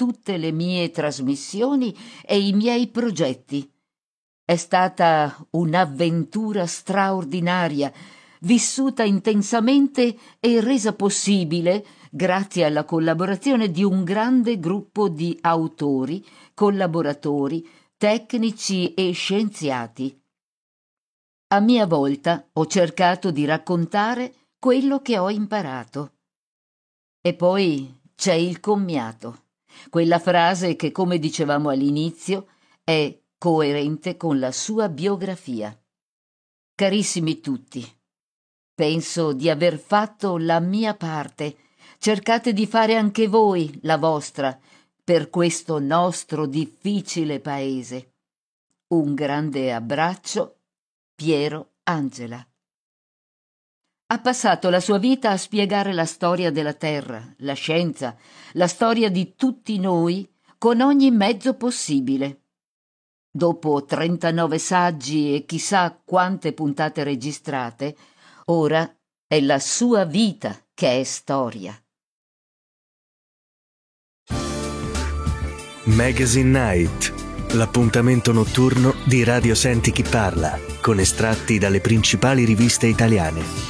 tutte le mie trasmissioni e i miei progetti. È stata un'avventura straordinaria, vissuta intensamente e resa possibile grazie alla collaborazione di un grande gruppo di autori, collaboratori, tecnici e scienziati. A mia volta ho cercato di raccontare quello che ho imparato. E poi c'è il commiato, quella frase che, come dicevamo all'inizio, è coerente con la sua biografia. Carissimi tutti, penso di aver fatto la mia parte. Cercate di fare anche voi la vostra per questo nostro difficile paese. Un grande abbraccio, Piero Angela. Ha passato la sua vita a spiegare la storia della Terra, la scienza, la storia di tutti noi con ogni mezzo possibile. Dopo 39 saggi e chissà quante puntate registrate, ora è la sua vita che è storia. Magazine Night, l'appuntamento notturno di Radio Senti Chi Parla, con estratti dalle principali riviste italiane.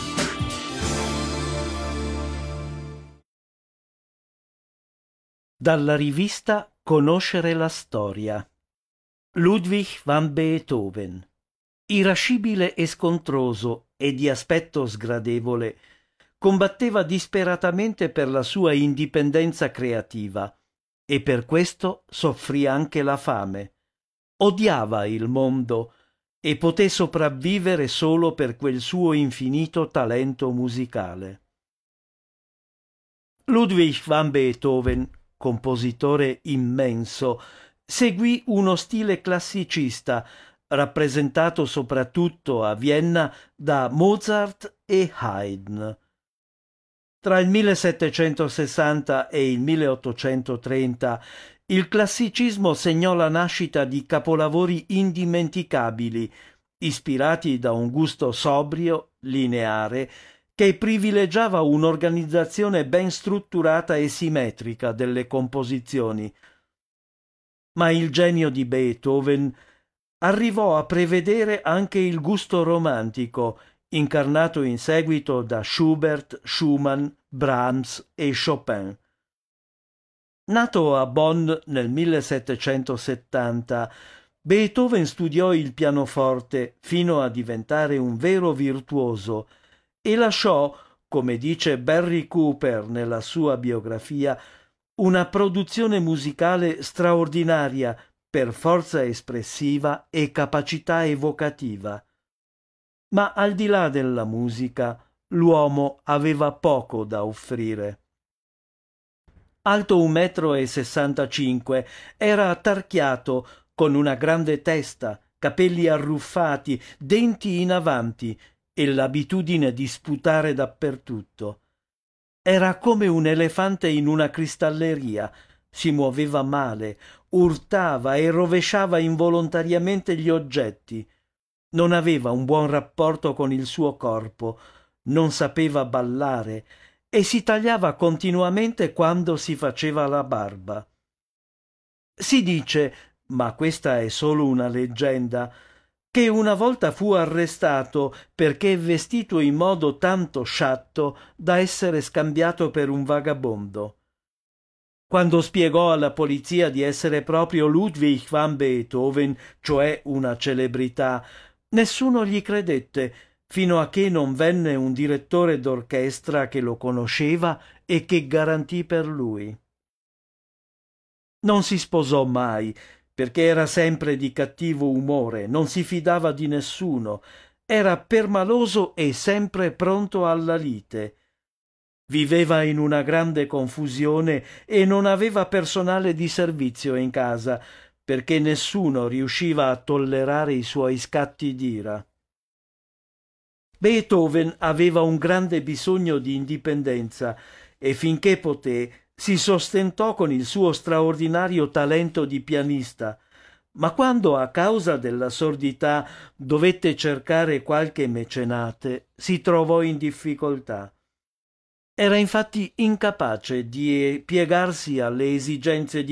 Dalla rivista Conoscere la storia. Ludwig van Beethoven. Irascibile e scontroso e di aspetto sgradevole, combatteva disperatamente per la sua indipendenza creativa e per questo soffrì anche la fame. Odiava il mondo e poté sopravvivere solo per quel suo infinito talento musicale. Ludwig van Beethoven, compositore immenso, seguì uno stile classicista, rappresentato soprattutto a Vienna da Mozart e Haydn. Tra il 1760 e il 1830 il classicismo segnò la nascita di capolavori indimenticabili, ispirati da un gusto sobrio, lineare, che privilegiava un'organizzazione ben strutturata e simmetrica delle composizioni. Ma il genio di Beethoven arrivò a prevedere anche il gusto romantico, incarnato in seguito da Schubert, Schumann, Brahms e Chopin. Nato a Bonn nel 1770, Beethoven studiò il pianoforte fino a diventare un vero virtuoso e lasciò, come dice Barry Cooper nella sua biografia, una produzione musicale straordinaria per forza espressiva e capacità evocativa. Ma al di là della musica, l'uomo aveva poco da offrire. Alto 1,65 m, era attarchiato, con una grande testa, capelli arruffati, denti in avanti e l'abitudine di sputare dappertutto. Era come un elefante in una cristalleria, si muoveva male, urtava e rovesciava involontariamente gli oggetti. Non aveva un buon rapporto con il suo corpo, non sapeva ballare e si tagliava continuamente quando si faceva la barba. Si dice, ma questa è solo una leggenda, che una volta fu arrestato perché vestito in modo tanto sciatto da essere scambiato per un vagabondo. Quando spiegò alla polizia di essere proprio Ludwig van Beethoven, cioè una celebrità, nessuno gli credette, fino a che non venne un direttore d'orchestra che lo conosceva e che garantì per lui. Non si sposò mai, perché era sempre di cattivo umore, non si fidava di nessuno, era permaloso e sempre pronto alla lite. Viveva in una grande confusione e non aveva personale di servizio in casa, perché nessuno riusciva a tollerare i suoi scatti d'ira. Beethoven aveva un grande bisogno di indipendenza e finché poté si sostentò con il suo straordinario talento di pianista, ma quando a causa della sordità dovette cercare qualche mecenate, si trovò in difficoltà. Era infatti incapace di piegarsi alle esigenze di